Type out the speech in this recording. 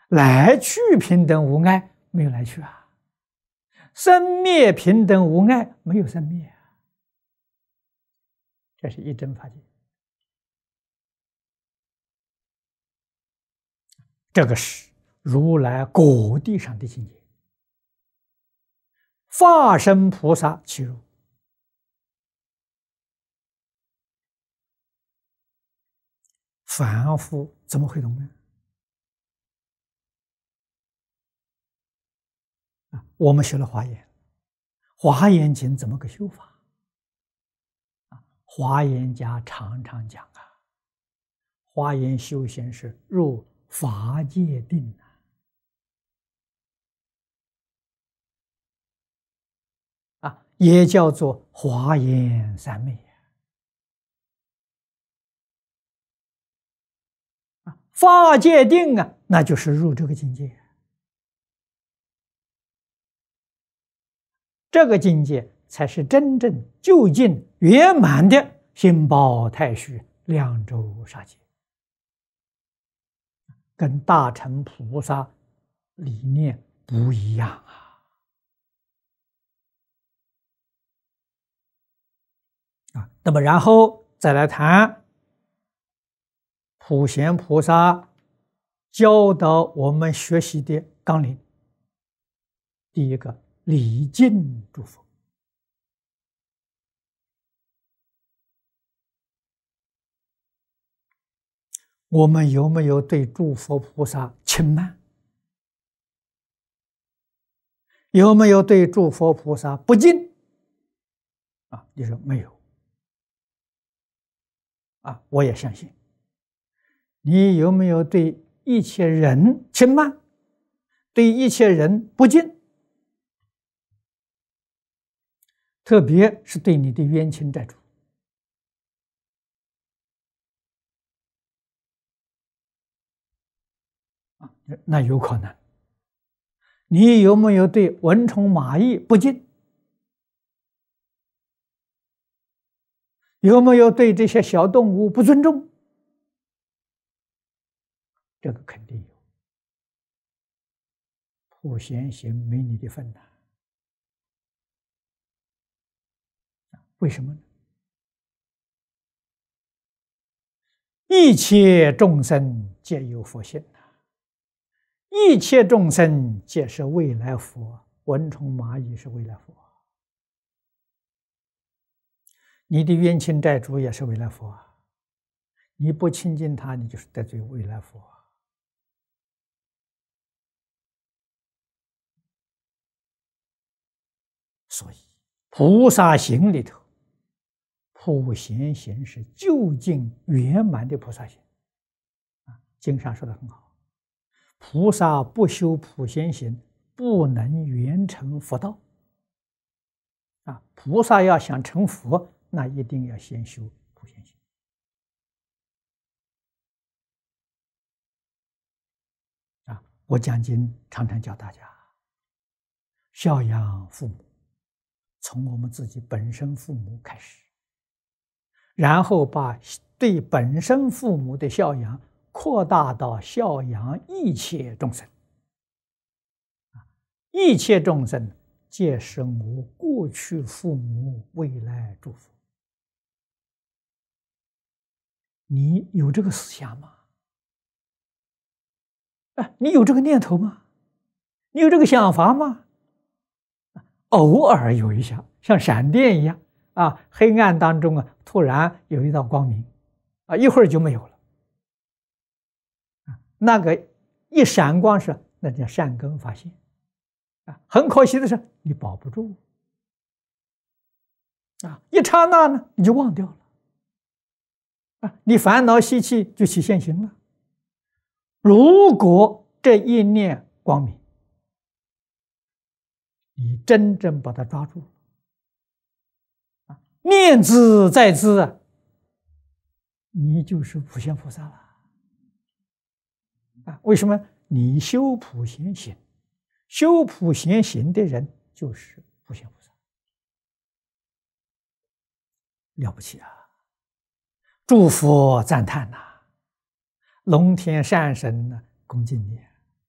来去平等无碍，没有来去啊；生灭平等无碍，没有生灭啊。这是一真法界。这个是如来果地上的境界。化身菩萨其如，凡夫怎么会懂呢？我们学了华严，华严经怎么个修法？华严家常常讲啊，华严修行是入法界定也叫做华严三昧法界定那就是入这个境界。这个境界才是真正究竟圆满的心包太虚两周杀界，跟大乘菩萨理念不一样那么然后再来谈普贤菩萨教导我们学习的纲领。第一个，礼敬诸佛。我们有没有对诸佛菩萨轻慢？有没有对诸佛菩萨不敬？你说没有。我也相信。你有没有对一切人轻慢？对一切人不敬？特别是对你的冤亲债主。那有可能。你有没有对蚊虫蚂蚁不敬？有没有对这些小动物不尊重？这个肯定有。普贤行没你的份呐。为什么呢？一切众生皆有佛性一切众生皆是未来佛，蚊虫蚂蚁是未来佛，你的冤亲债主也是未来佛你不亲近他，你就是得罪未来佛所以菩萨行里头，普贤行是究竟圆满的菩萨行经上说得很好，菩萨不修普贤行，不能圆成佛道菩萨要想成佛，那一定要先修普贤行我讲经常常教大家孝养父母，从我们自己本身父母开始，然后把对本身父母的孝养扩大到孝养一切众生一切众生皆是我过去父母未来祝福。你有这个思想吗？你有这个念头吗？你有这个想法吗？偶尔有一下，像闪电一样黑暗当中突然有一道光明一会儿就没有了那个一闪光是那叫善根发现很可惜的是你保不住一刹那呢你就忘掉了你烦恼习气就起现行了。如果这一念光明你真正把它抓住念兹在兹你就是普贤菩萨了为什么？你修普贤行，修普贤行的人就是普贤菩萨，了不起祝福赞叹龙天善神恭敬你